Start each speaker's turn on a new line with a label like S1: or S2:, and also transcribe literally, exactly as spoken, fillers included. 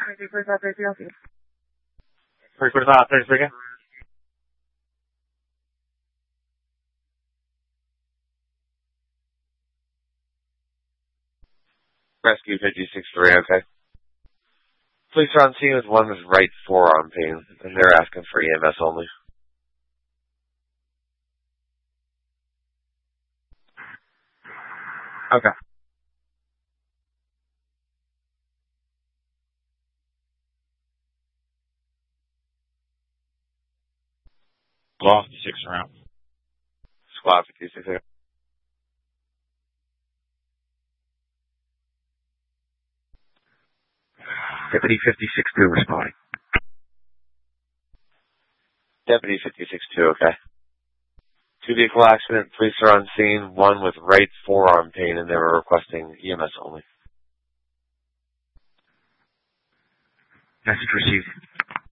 S1: twenty-first South Thursday.
S2: twenty-first South Thursday. Rescue fifty-six three, okay. Police are on scene with one with right forearm pain, and they're asking for E M S only. Okay.
S3: Squad fifty-six around.
S2: Squad fifty-six.
S4: Deputy fifty-six two responding.
S2: Deputy fifty-six two, okay. Two vehicle accident, police are on scene, one with right forearm pain, and they were requesting E M S only.
S4: Message received.